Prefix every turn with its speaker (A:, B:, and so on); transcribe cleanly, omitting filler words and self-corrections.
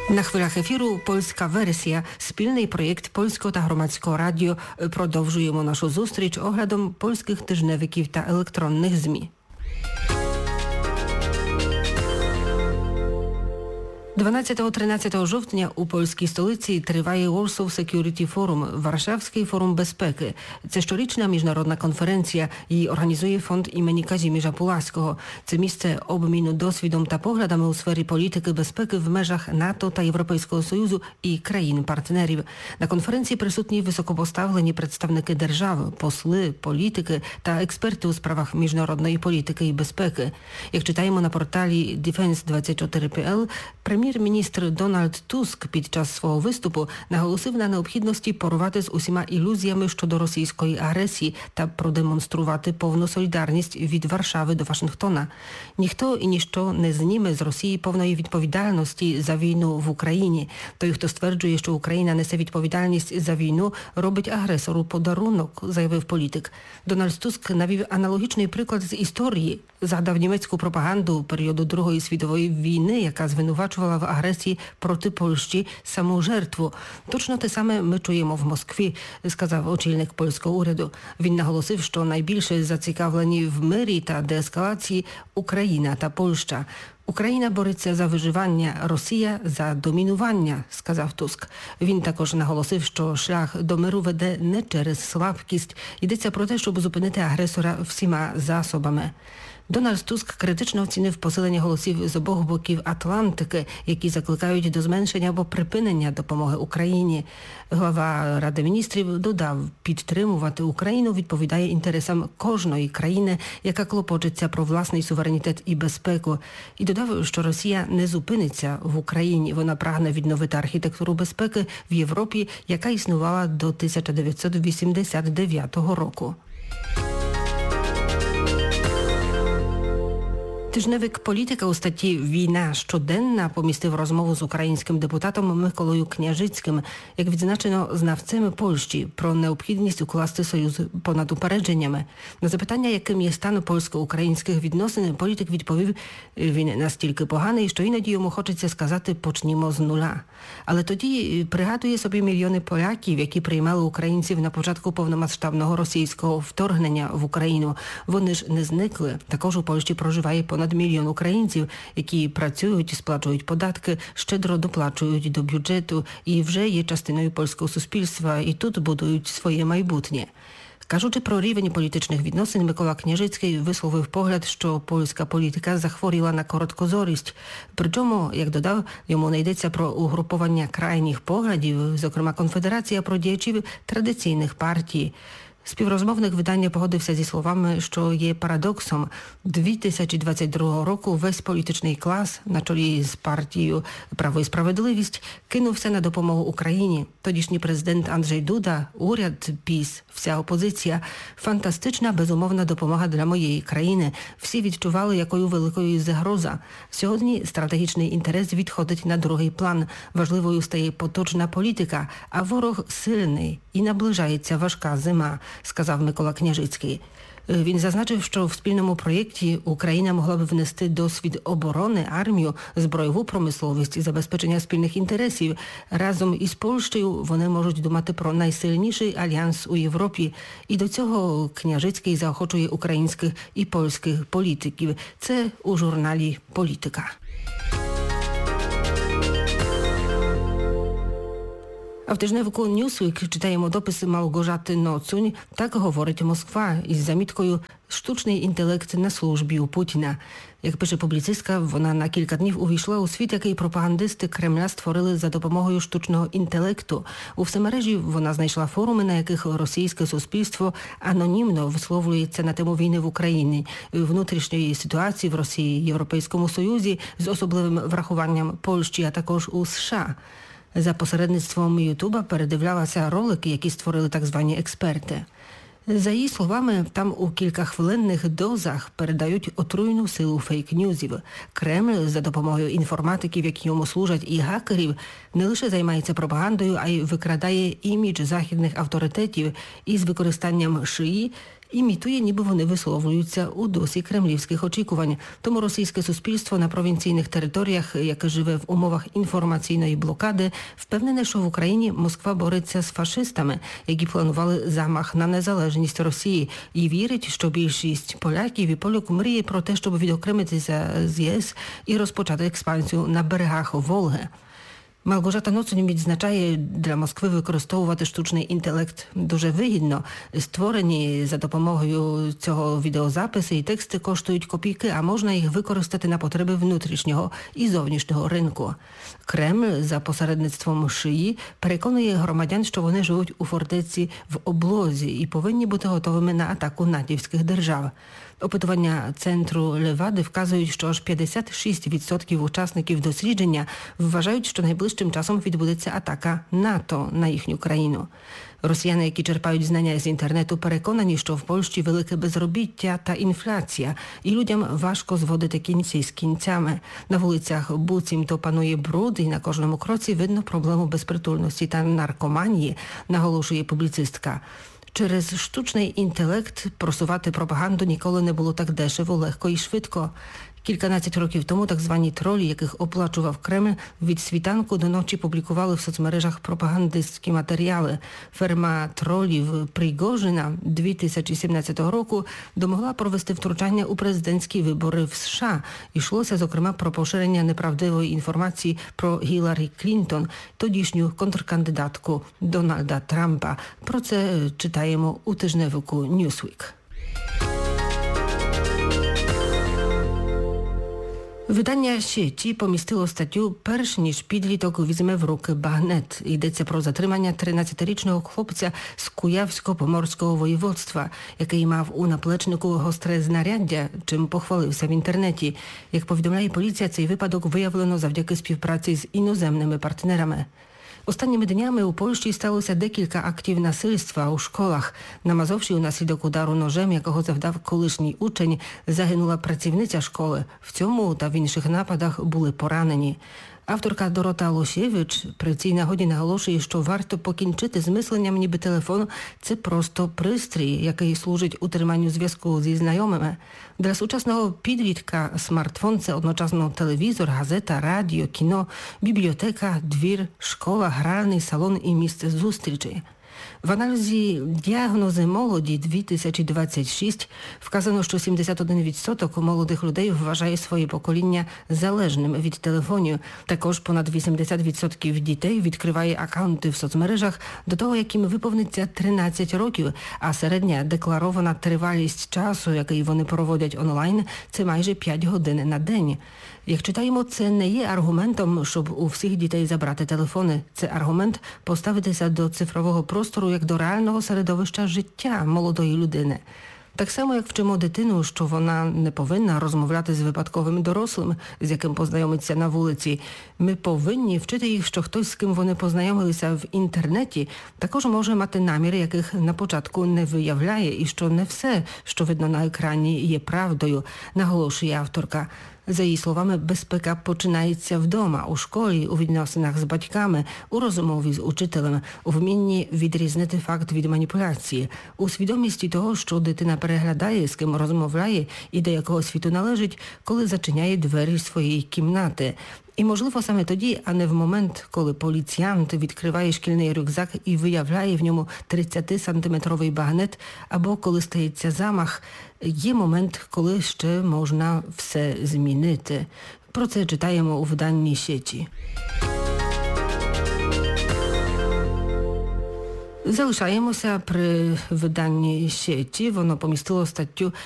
A: На хвилях ефіру польська версія, спільний проєкт Польського та Громадського радіо. Продовжуємо нашу зустріч оглядом польських тижневиків та електронних ЗМІ. 12-13 жовтня у польській столиці триває Warsaw Security Forum – Варшавський форум безпеки. Це щорічна міжнародна конференція. Її організує фонд імені Казімірza Pułaskiego. Це місце обміну досвідом та поглядами у сфері політики безпеки в межах НАТО та Європейського Союзу і країн-партнерів. На конференції присутні високопоставлені представники держав, посли, політики та експерти у справах міжнародної політики і безпеки. Як читаємо на порталі Defense24.pl, прем'єр-міністр Дональд Туск під час свого виступу наголосив на необхідності порвати з усіма ілюзіями щодо російської агресії та продемонструвати повну солідарність від Варшави до Вашингтона. Ніхто і ніщо не зніме з Росії повної відповідальності за війну в Україні. Той, хто стверджує, що Україна несе відповідальність за війну, робить агресору подарунок, заявив політик. Дональд Туск навів аналогічний приклад з історії. Згадав німецьку пропаганду періоду Другої світової війни, яка звинувачувала в агресії проти Польщі саму жертву. Точно те саме ми чуємо в Москві, сказав очільник польського уряду. Він наголосив, що найбільше зацікавлені в мирі та деескалації Україна та Польща. Україна бореться за виживання, Росія за домінування, сказав Туск. Він також наголосив, що шлях до миру веде не через слабкість. Йдеться про те, щоб зупинити агресора всіма засобами. Дональд Туск критично оцінив посилення голосів з обох боків Атлантики, які закликають до зменшення або припинення допомоги Україні. Глава Ради міністрів додав, підтримувати Україну відповідає інтересам кожної країни, яка клопочеться про власний суверенітет і безпеку. І додав, що Росія не зупиниться в Україні. Вона прагне відновити архітектуру безпеки в Європі, яка існувала до 1989 року. Тижневик «Політика» у статті «Війна щоденна» помістив розмову з українським депутатом Миколою Княжицьким, як відзначено знавцем Польщі, про необхідність укласти союз понад упередженнями. На запитання, яким є стан польсько-українських відносин, політик відповів, він настільки поганий, що іноді йому хочеться сказати «почнімо з нуля». Але тоді пригадує собі мільйони поляків, які приймали українців на початку повномасштабного російського вторгнення в Україну. Вони ж не зникли. Також у Польщі проживає понад мільйон українців, які працюють, сплачують податки, щедро доплачують до бюджету і вже є частиною польського суспільства і тут будують своє майбутнє. Кажучи про рівень політичних відносин, Микола Княжицький висловив погляд, що польська політика захворіла на короткозорість. Причому, як додав, йому не йдеться про угруповання крайніх поглядів, зокрема конфедерація про діячів традиційних партій. Співрозмовник видання погодився зі словами, що є парадоксом. 2022 року весь політичний клас на чолі з партією «Право і справедливість» кинувся на допомогу Україні. Тодішній президент Анджей Дуда, уряд, ПіС, вся опозиція. Фантастична, безумовна допомога для моєї країни. Всі відчували, якою великою загроза. Сьогодні стратегічний інтерес відходить на другий план. Важливою стає поточна політика, а ворог сильний і наближається важка зима, сказав Микола Княжицький. Він зазначив, що в спільному проєкті Україна могла б внести досвід оборони, армію, збройову промисловість і забезпечення спільних інтересів. Разом із Польщею вони можуть думати про найсильніший альянс у Європі. І до цього Княжицький заохочує українських і польських політиків. Це у журналі «Політика». А в тижневику Newsweek читаємо дописи Małgorzaty Nocuń «Так говорить Москва» із заміткою «Штучний інтелект на службі у Путіна». Як пише публіцистка, вона на кілька днів увійшла у світ, який пропагандисти Кремля створили за допомогою штучного інтелекту. У всемережі вона знайшла форуми, на яких російське суспільство анонімно висловлюється на тему війни в Україні, внутрішньої ситуації в Росії, Європейському Союзі з особливим врахуванням Польщі, а також у США. За посередництвом Ютуба передивлялася ролики, які створили так звані експерти. За її словами, там у кількахвилинних дозах передають отруйну силу фейк-ньюзів. Кремль за допомогою інформатиків, які йому служать, і гакерів, не лише займається пропагандою, а й викрадає імідж західних авторитетів із використанням шиї імітує, ніби вони висловлюються у дусі кремлівських очікувань. Тому російське суспільство на провінційних територіях, яке живе в умовах інформаційної блокади, впевнене, що в Україні Москва бореться з фашистами, які планували замах на незалежність Росії, і вірить, що більшість поляків і полюк мріє про те, щоб відокремитися з ЄС і розпочати експансію на берегах Волги. Малгожата Ноцунь відзначає, для Москви використовувати штучний інтелект дуже вигідно. Створені за допомогою цього відеозаписи і тексти коштують копійки, а можна їх використати на потреби внутрішнього і зовнішнього ринку. Кремль за посередництвом Шиї переконує громадян, що вони живуть у фортеці в облозі і повинні бути готовими на атаку натівських держав. Опитування центру Левади вказують, що аж 56% учасників дослідження вважають, що найближчим часом відбудеться атака НАТО на їхню країну. Росіяни, які черпають знання з інтернету, переконані, що в Польщі велике безробіття та інфляція, і людям важко зводити кінці з кінцями. На вулицях буцімто панує бруд, і на кожному кроці видно проблему безпритульності та наркоманії, наголошує публіцистка. Через штучний інтелект просувати пропаганду ніколи не було так дешево, легко і швидко. Кільканадцять років тому так звані тролі, яких оплачував Кремль, від світанку до ночі публікували в соцмережах пропагандистські матеріали. Ферма тролів Пригожина 2017 року домогла провести втручання у президентські вибори в США. Йшлося, зокрема, про поширення неправдивої інформації про Гіларі Клінтон, тодішню контркандидатку Дональда Трампа. Про це читаємо у тижневику Newsweek. Видання «Сіті» помістило статтю «Перш ніж підліток візьме в руки багнет». Йдеться про затримання 13-річного хлопця з Куявсько-Поморського воєводства, який мав у наплечнику гостре знаряддя, чим похвалився в інтернеті. Як повідомляє поліція, цей випадок виявлено завдяки співпраці з іноземними партнерами. Останніми днями у Польщі сталося декілька актів насильства у школах. На Мазовші унаслідок удару ножем, якого завдав колишній учень, загинула працівниця школи. В цьому та в інших нападах були поранені. Авторка Дорота Лосєвич при цій нагоді наголошує, що варто покінчити з мисленням, ніби телефон – це просто пристрій, який служить утриманню зв'язку зі знайомими. Для сучасного підлітка смартфон – це одночасно телевізор, газета, радіо, кіно, бібліотека, двір, школа, гральний салон і місце зустрічі. В аналізі «Діагнози молоді 2026» вказано, що 71% молодих людей вважає своє покоління залежним від телефонів. Також понад 80% дітей відкриває акаунти в соцмережах до того, як їм виповниться 13 років, а середня декларована тривалість часу, який вони проводять онлайн, це майже 5 годин на день. Як читаємо, це не є аргументом, щоб у всіх дітей забрати телефони. Це аргумент поставитися до цифрового простору як до реального середовища життя молодої людини. Так само, як вчимо дитину, що вона не повинна розмовляти з випадковим дорослим, з яким познайомиться на вулиці. Ми повинні вчити їх, що хтось, з ким вони познайомилися в інтернеті, також може мати наміри, яких на початку не виявляє, і що не все, що видно на екрані, є правдою, наголошує авторка. За її словами, безпека починається вдома, у школі, у відносинах з батьками, у розмові з учителем, у вмінні відрізнити факт від маніпуляції, у свідомості того, що дитина переглядає, з ким розмовляє і до якого світу належить, коли зачиняє двері своєї кімнати. І, можливо, саме тоді, а не в момент, коли поліціянт відкриває шкільний рюкзак і виявляє в ньому 30-сантиметровий багнет, або коли стається замах, є момент, коли ще можна все змінити. Про це читаємо у виданні «Сіті». Залишаємося при виданні «Сіті». Воно помістило статтю